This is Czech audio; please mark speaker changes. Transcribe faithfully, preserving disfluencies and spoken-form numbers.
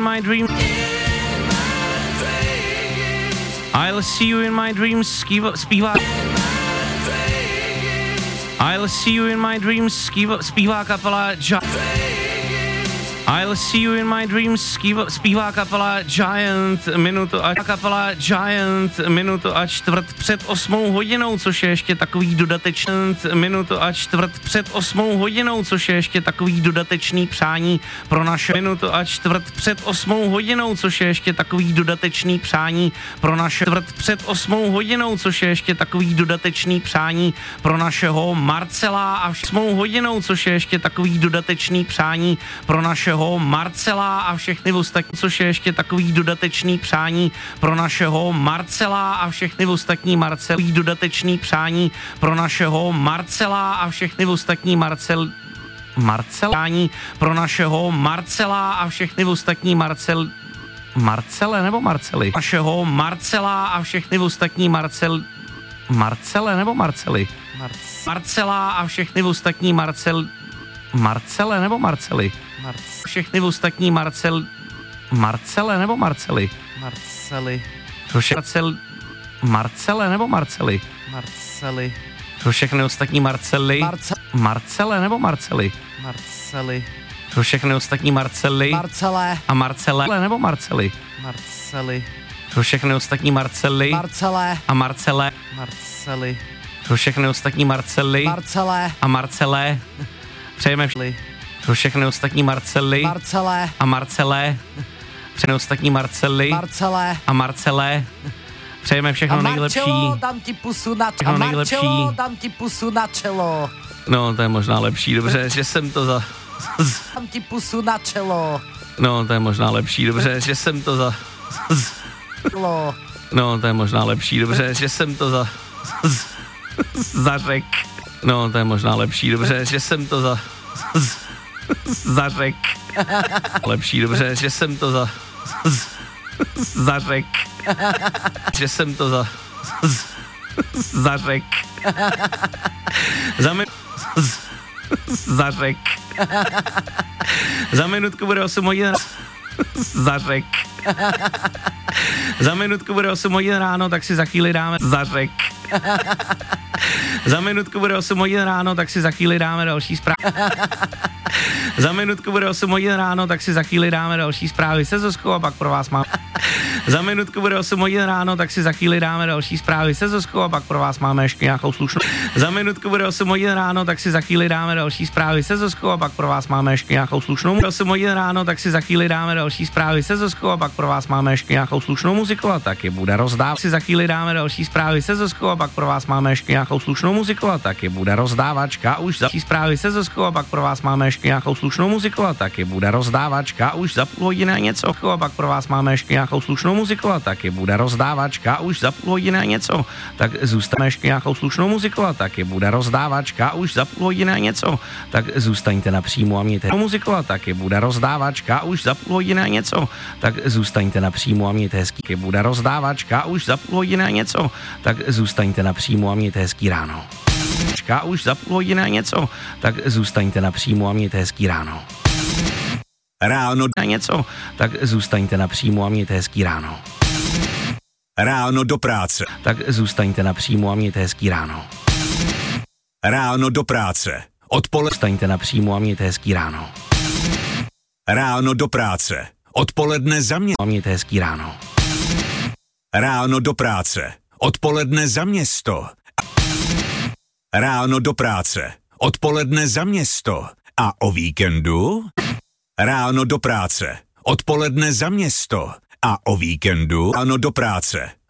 Speaker 1: my dreams. I'll see you in my dreams, zpívá, zpívá. I'll see you in my dreams, zpívá, zpívá kapela Giant. I'll see you in my dreams, zpívá, zpívá kapela Giant, minutu a kapela Giant, minutu a čtvrt před osmou hodinou, což je ještě takový dodatečný, minutu a čtvrt před osmou hodinou, což je ještě takový dodatečný přání pro naše, minutu a čtvrt před osmou hodinou, což je ještě takový dodatečný přání pro naše, čtvrt před osmou hodinou, což je ještě takový dodatečný přání pro našeho Marcela a osmou hodinou, což je ještě takový dodatečný přání pro našeho Marcela a všechny ostatní, což je ještě takový dodatečný přání pro našeho Marcela a všechny ostatní Marcel, dodatečný přání pro našeho Marcela a všechny ostatní Marcel, Marcel, přání pro našeho Marcela a všechny ostatní Marcel, Marcele nebo Marceli, našeho Marcela a všechny ostatní Marcel, Marcele nebo Marceli, Marcela a všechny ostatní Marcel, Marcele nebo Marceli, všechny ostatní Marcel, Marcele nebo Marceli,
Speaker 2: Marceli,
Speaker 1: Marcel, Marcele nebo Marceli,
Speaker 2: Marceli,
Speaker 1: pro všechny ostatní Marcely,
Speaker 2: Marce-
Speaker 1: Marcele nebo Marceli,
Speaker 2: Marceli,
Speaker 1: pro všechny ostatní Marcely
Speaker 2: Marcele
Speaker 1: a Marcele nebo Marceli,
Speaker 2: Marceli,
Speaker 1: pro všechny ostatní Marcely
Speaker 2: Marcele
Speaker 1: a Marcele,
Speaker 2: Marceli,
Speaker 1: pro všechny ostatní Marcely
Speaker 2: Marcele
Speaker 1: a Marcele, přejeme vš- pro všechny ostatní Marcely
Speaker 2: Marcele
Speaker 1: a Marcele, všechny ostatní Marcely
Speaker 2: Marcele
Speaker 1: a Marcele, přejeme všechno
Speaker 2: a
Speaker 1: nejlepší.
Speaker 2: Marcelo, dám ti pusu na
Speaker 1: Všechno
Speaker 2: a
Speaker 1: nejlepší.
Speaker 2: Marcelo, dám ti pusu na čelo.
Speaker 1: No, to je možná lepší, dobře, že jsem to za...
Speaker 2: Dám ti pusu na čelo.
Speaker 1: No, to je možná lepší, dobře, že jsem to za...
Speaker 2: Čelo.
Speaker 1: No, to je možná lepší, dobře, že jsem to za... zařek. No, to je možná lepší, dobře, že jsem to za... zařek. Lepší, dobře, že jsem to za... zařek. Že jsem to za... zařek. Za min... zařek. Za minutku bude osm hodin. Zařek. Za minutku bude osm hodin ráno, tak si za chvíli dáme zařek. Za minutku bude osm hodin ráno, tak si za chvíli dáme další zprávy. Za minutku bude osm hodin ráno, tak si za chvíli dáme další zprávy se Zuzkou a pak pro vás mám. Za minutku bude osm hodin ráno, tak si za chvíli dáme další zprávy se Zuzkou a pak pro vás máme ještě nějakou slušnou. Za minutku bude osm hodin ráno, tak si za chvíli dáme další zprávy se Zuzkou a pak pro vás máme ještě nějakou slušnou. osm hodin ráno, tak si za chvíli dáme další zprávy se Zuzkou a pak pro vás máme ještě nějakou slušnou muziku a taky bude rozdávat. Si za chvíli dáme další zprávy se Zuzkou a pak pro vás máme ještě nějakou slušnou muziku a taky bude rozdávačka už za zprávy se Zuzkou a pak pro vás máme ještě nějakou slušnou muziku a taky bude rozdávačka už za půl hodiny a něco a pak pro vás máme ještě nějakou slušnou muziku a taky bude rozdávačka už za půl hodiny a něco, tak zůstaneme ještě nějakou slušnou muziku a taky bude rozdávačka už za půl hodiny a něco, tak zůstaňte napřímo a mějte muziku a taky bude rozdávačka už za půl hodiny a něco, tak zůstaňte napřímo a mějte hezký, bude rozdávačka už za půl hodiny a něco, tak zůstaňte napřímo a mějte hezký ráno. Už za půl hodiny a něco, tak zůstaňte napřímo a mějte hezký ráno.
Speaker 3: Ráno
Speaker 1: A něco, tak zůstaňte napřímo a mějte hezký ráno.
Speaker 3: Ráno do práce.
Speaker 1: Tak zůstaňte napřímo a mějte hezký ráno.
Speaker 3: Ráno do práce. Odpoledne.
Speaker 1: Zůstaňte napřímo a mějte hezký ráno.
Speaker 3: Ráno do práce. Odpoledne za mě.
Speaker 1: A mějte hezký ráno.
Speaker 3: Ráno do práce. Odpoledne za město. Ráno do práce. Odpoledne za město. A o víkendu? Ráno do práce. Odpoledne za město. A o víkendu? Ráno do práce.